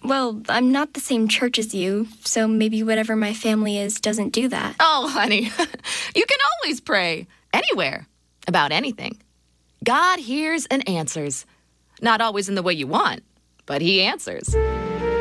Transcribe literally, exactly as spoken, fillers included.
Well, I'm not the same church as you, so maybe whatever my family is doesn't do that. Oh, honey, you can always pray anywhere about anything. God hears and answers. Not always in the way you want, but he answers.